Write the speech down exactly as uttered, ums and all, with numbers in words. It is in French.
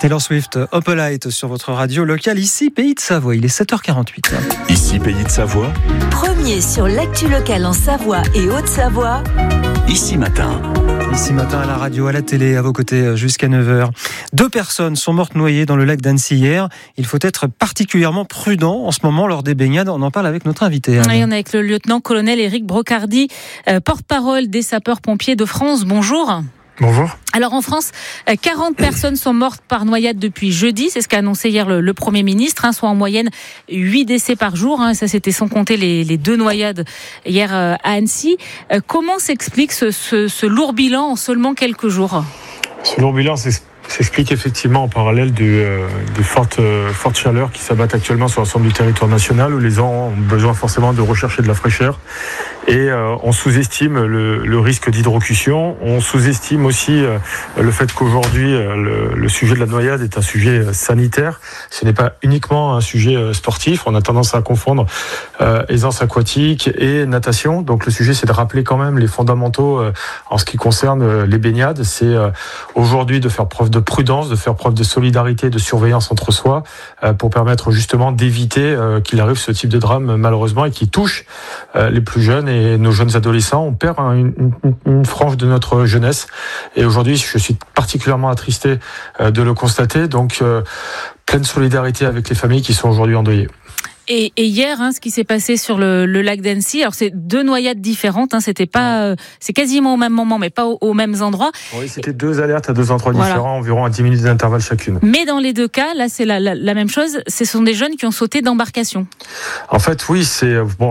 Taylor Swift, Opalite sur votre radio locale, ici Pays de Savoie, il est sept heures quarante-huit. Ici Pays de Savoie. Premier sur l'actu locale en Savoie et Haute-Savoie. Ici Matin. Ici Matin à la radio, à la télé, à vos côtés jusqu'à neuf heures. Deux personnes sont mortes noyées dans le lac d'Annecy hier. Il faut être particulièrement prudent en ce moment lors des baignades. On en parle avec notre invité. Oui, on est avec le lieutenant-colonel Éric Brocardi, euh, porte-parole des sapeurs-pompiers de France. Bonjour. Bonjour. Alors en France, quarante personnes sont mortes par noyade depuis jeudi, c'est ce qu'a annoncé hier le, le Premier ministre, hein, soit en moyenne huit décès par jour, hein, ça c'était sans compter les, les deux noyades hier euh, à Annecy. Euh, comment s'explique ce, ce, ce lourd bilan en seulement quelques jours ? Ce lourd bilan s'explique effectivement en parallèle du, euh, des fortes, euh, fortes chaleurs qui s'abattent actuellement sur l'ensemble du territoire national, où les gens ont besoin forcément de rechercher de la fraîcheur. Et euh, on sous-estime le, le risque d'hydrocution. On sous-estime aussi euh, le fait qu'aujourd'hui, euh, le, le sujet de la noyade est un sujet euh, sanitaire. Ce n'est pas uniquement un sujet euh, sportif. On a tendance à confondre euh, aisance aquatique et natation. Donc le sujet, c'est de rappeler quand même les fondamentaux euh, en ce qui concerne euh, les baignades. C'est euh, aujourd'hui de faire preuve de prudence, de faire preuve de solidarité, de surveillance entre soi, euh, pour permettre justement d'éviter euh, qu'il arrive ce type de drame malheureusement et qui touche euh, les plus jeunes et Et nos jeunes adolescents. On perd une, une, une frange de notre jeunesse. Et aujourd'hui, je suis particulièrement attristé de le constater. Donc, euh, pleine solidarité avec les familles qui sont aujourd'hui endeuillées. Et, et hier, hein, ce qui s'est passé sur le, le lac d'Annecy, alors c'est deux noyades différentes, hein, c'était pas, euh, c'est quasiment au même moment, mais pas au, aux mêmes endroits. Oui, c'était deux alertes à deux endroits voilà. différents, environ à dix minutes d'intervalle chacune. Mais dans les deux cas, là, c'est la, la, la même chose. Ce sont des jeunes qui ont sauté d'embarcation. En fait, oui, c'est bon.